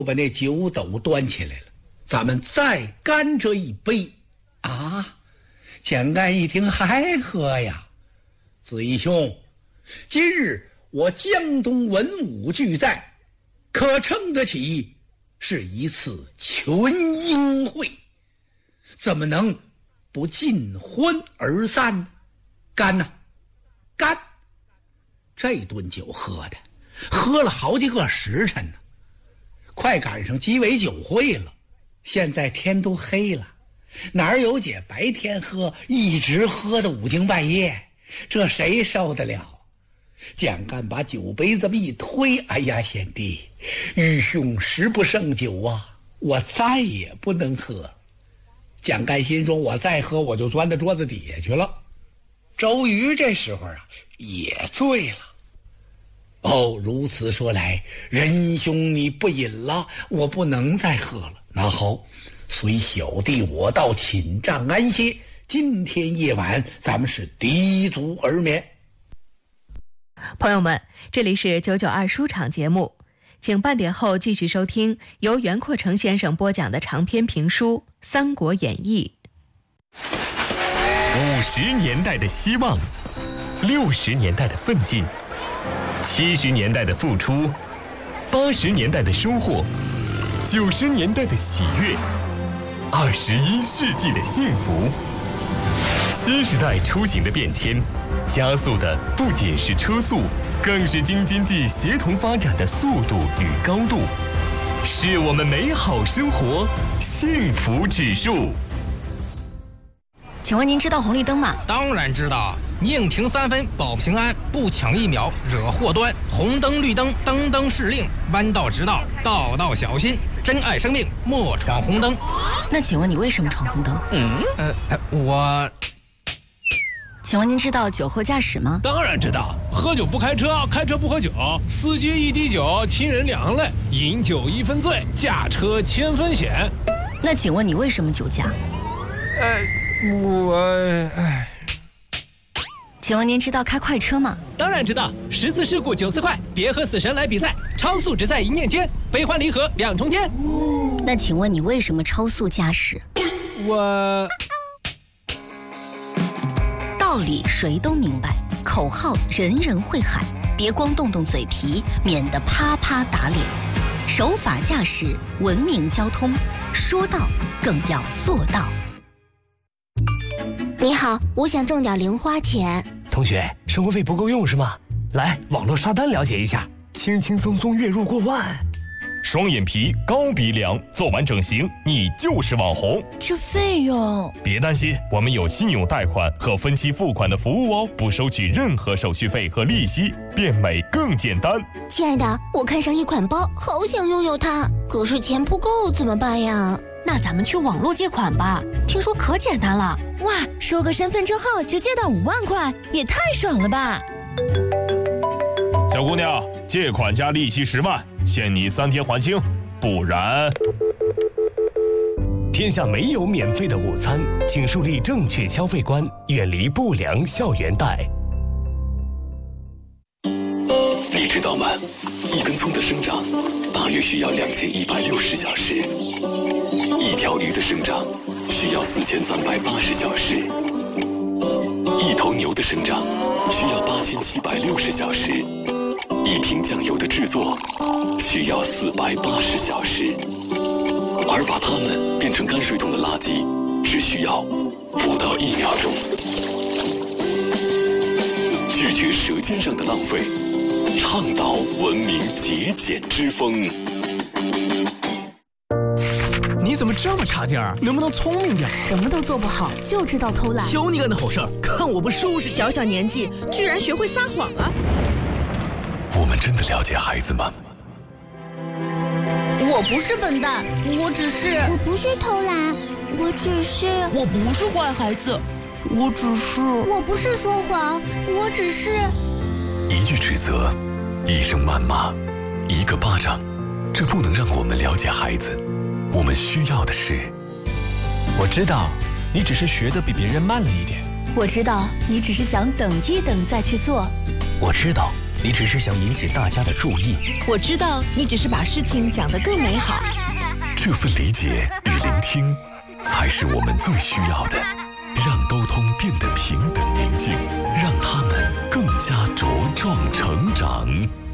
把那酒斗端起来了，咱们再干这一杯。啊，蒋干一听还喝呀？子义兄，今日我江东文武俱在，可称得起是一次群英会，怎么能不尽欢而散呢？干呐，干！这顿酒喝了好几个时辰呢，快赶上鸡尾酒会了。现在天都黑了，哪有姐白天喝一直喝到5更半夜？这谁受得了？蒋干把酒杯这么一推，哎呀，贤弟，愚兄食不胜酒啊，我再也不能喝。蒋干心说，我再喝我就钻到桌子底下去了。周瑜这时候啊也醉了。哦，如此说来，仁兄你不饮了，我不能再喝了。那好，随小弟我到寝帐安歇，今天夜晚咱们是低足而眠。 朋友们，这里是992书场节目，请半点后继续收听由袁阔成先生播讲的长篇评书《三国演义》。 50年代的希望，60年代的奋进，70年代的付出，80年代的收获，90年代的喜悦，21世纪的幸福。新时代出行的变迁，加速的不仅是车速，更是京津冀协同发展的速度与高度，是我们美好生活幸福指数。 请问您知道红绿灯吗？ 当然知道，宁停3分保平安，不抢1秒惹祸端。红灯绿灯灯灯是令，弯道直道道道小心。珍爱生命莫闯红灯。 那请问你为什么闯红灯？请问您知道酒后驾驶吗？ 当然知道，喝酒不开车，开车不喝酒，司机一滴酒，亲人2行泪，饮酒1分醉，驾车1000分险。 那请问你为什么酒驾？请问您知道开快车吗？ 当然知道，10次事故9次快，别和死神来比赛，超速只在一念间，悲欢离合2重天。 那请问你为什么超速驾驶？道理谁都明白，口号人人会喊，别光动动嘴皮，免得啪啪打脸。守法驾驶，文明交通，说到更要做到。 你好，我想挣点零花钱。 同学，生活费不够用是吗？来，网络刷单了解一下，轻轻松松月入过万。 双眼皮、高鼻梁，做完整形，你就是网红。 这费用？ 别担心，我们有信用贷款和分期付款的服务哦，不收取任何手续费和利息，变美更简单。 亲爱的，我看上一款包，好想拥有它，可是钱不够怎么办呀？ 那咱们去网络借款吧，听说可简单了。 哇，收个身份证号就借到5万块，也太爽了吧！ 小姑娘，借款加利息10万，限你3天还清，不然…… 天下没有免费的午餐，请树立正确消费观，远离不良校园贷。 你知道吗？一根葱的生长大约需要2160小时，一条鱼的生长需要4380小时，一头牛的生长需要8760小时，一瓶酱油的制作需要480小时，而把它们变成泔水桶的垃圾只需要不到1秒钟。拒绝舌尖上的浪费，倡导文明节俭之风。 你怎么这么差劲儿？能不能聪明点？ 什么都做不好，就知道偷懒。 求你干的好事儿，看我不收拾！ 小小年纪居然学会撒谎了。 我们真的了解孩子吗？ 我不是笨蛋，我不是偷懒， 我不是坏孩子， 我不是说谎，我只是…… 一句指责，一声谩骂，一个巴掌，这不能让我们了解孩子。我们需要的是， 我知道，你只是学得比别人慢了一点。 我知道，你只是想等一等再去做。 我知道， 你只是想引起大家的注意。 我知道你只是把事情讲得更美好。 这份理解与聆听，才是我们最需要的。让沟通变得平等宁静，让他们更加茁壮成长。